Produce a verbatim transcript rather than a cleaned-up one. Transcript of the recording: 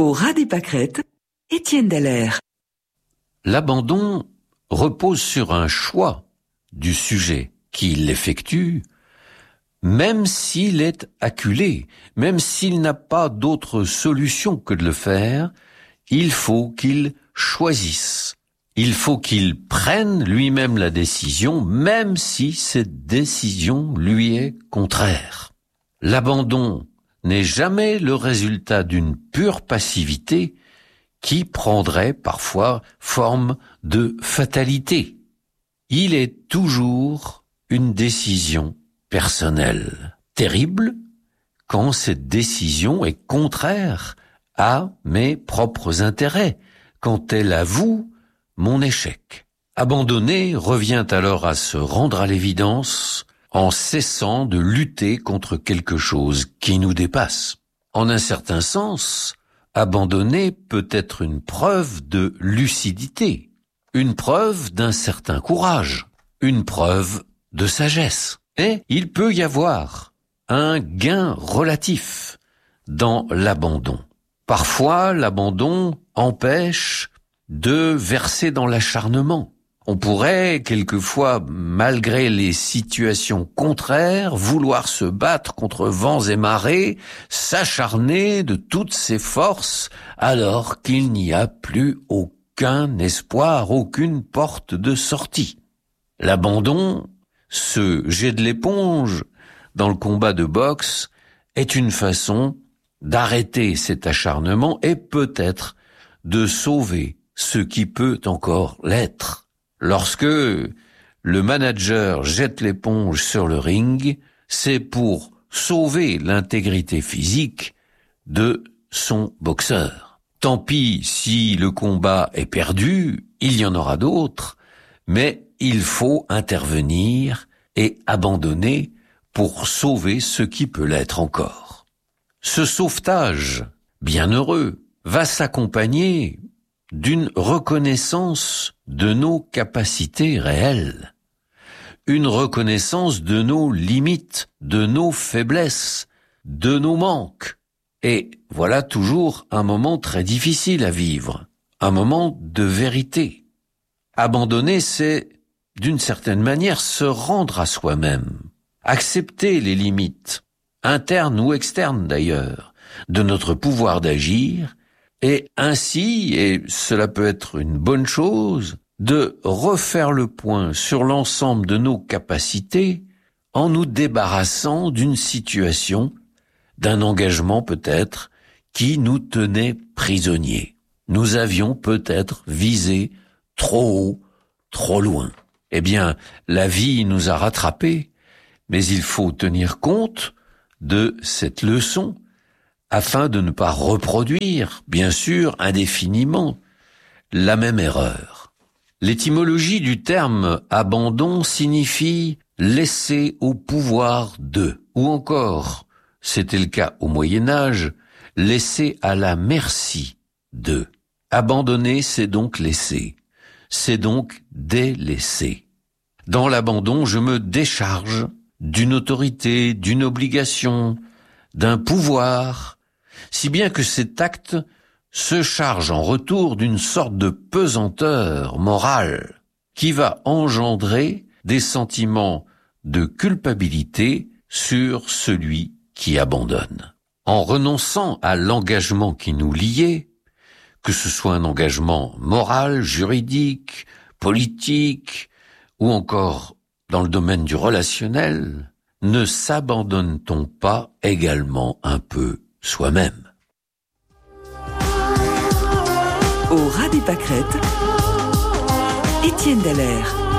Au ras des pâquerettes, Étienne Dallaire. L'abandon repose sur un choix du sujet qui l'effectue, même s'il est acculé, même s'il n'a pas d'autre solution que de le faire, il faut qu'il choisisse. Il faut qu'il prenne lui-même la décision, même si cette décision lui est contraire. L'abandon n'est jamais le résultat d'une pure passivité qui prendrait parfois forme de fatalité. Il est toujours une décision personnelle, terrible quand cette décision est contraire à mes propres intérêts, quand elle avoue mon échec. Abandonner revient alors à se rendre à l'évidence en cessant de lutter contre quelque chose qui nous dépasse. En un certain sens, abandonner peut être une preuve de lucidité, une preuve d'un certain courage, une preuve de sagesse. Et il peut y avoir un gain relatif dans l'abandon. Parfois, l'abandon empêche de verser dans l'acharnement. On pourrait, quelquefois, malgré les situations contraires, vouloir se battre contre vents et marées, s'acharner de toutes ses forces, alors qu'il n'y a plus aucun espoir, aucune porte de sortie. L'abandon, ce jet de l'éponge dans le combat de boxe, est une façon d'arrêter cet acharnement et peut-être de sauver ce qui peut encore l'être. Lorsque le manager jette l'éponge sur le ring, c'est pour sauver l'intégrité physique de son boxeur. Tant pis si le combat est perdu, il y en aura d'autres, mais il faut intervenir et abandonner pour sauver ce qui peut l'être encore. Ce sauvetage, bienheureux, va s'accompagner d'une reconnaissance de nos capacités réelles, une reconnaissance de nos limites, de nos faiblesses, de nos manques. Et voilà toujours un moment très difficile à vivre, un moment de vérité. Abandonner, c'est, d'une certaine manière, se rendre à soi-même, accepter les limites, internes ou externes d'ailleurs, de notre pouvoir d'agir, et ainsi, et cela peut être une bonne chose, de refaire le point sur l'ensemble de nos capacités en nous débarrassant d'une situation, d'un engagement peut-être, qui nous tenait prisonniers. Nous avions peut-être visé trop haut, trop loin. Eh bien, la vie nous a rattrapés, mais il faut tenir compte de cette leçon afin de ne pas reproduire, bien sûr, indéfiniment, la même erreur. L'étymologie du terme « abandon » signifie « laisser au pouvoir de », ou encore, c'était le cas au Moyen-Âge, « laisser à la merci de ». Abandonner, c'est donc laisser, c'est donc délaisser. Dans l'abandon, je me décharge d'une autorité, d'une obligation, d'un pouvoir, si bien que cet acte se charge en retour d'une sorte de pesanteur morale qui va engendrer des sentiments de culpabilité sur celui qui abandonne. En renonçant à l'engagement qui nous liait, que ce soit un engagement moral, juridique, politique, ou encore dans le domaine du relationnel, ne s'abandonne-t-on pas également un peu soi-même? Au ras des pâquerettes, Étienne Dallaire.